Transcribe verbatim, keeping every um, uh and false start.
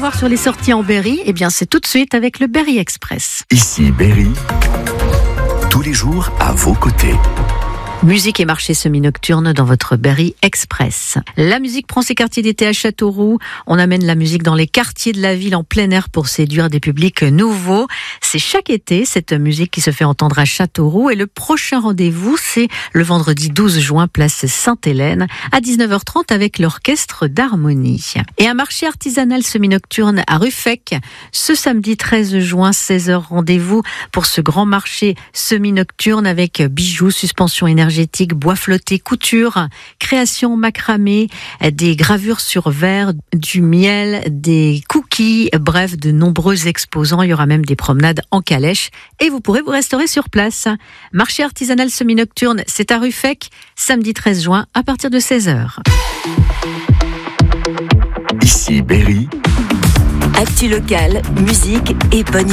savoir sur les sorties en Berry, eh bien c'est tout de suite avec le Berry Express. Ici Berry, tous les jours à vos côtés. Musique et marché semi-nocturne dans votre Berry Express. La musique prend ses quartiers d'été à Châteauroux. On amène la musique dans les quartiers de la ville en plein air pour séduire des publics nouveaux. C'est chaque été cette musique qui se fait entendre à Châteauroux. Et le prochain rendez-vous, c'est le vendredi douze juin, place Sainte-Hélène, à dix-neuf heures trente avec l'orchestre d'harmonie. Et un marché artisanal semi-nocturne à Ruffec, ce samedi treize juin, seize heures, rendez-vous pour ce grand marché semi-nocturne avec bijoux, suspension énergétique, bois flotté, couture, création macramé, des gravures sur verre, du miel, des cookies, bref, de nombreux exposants. Il y aura même des promenades en calèche et vous pourrez vous restaurer sur place. Marché artisanal semi-nocturne, c'est à Ruffec, samedi treize juin à partir de seize heures. Ici Berry. Actu locale, musique et bonne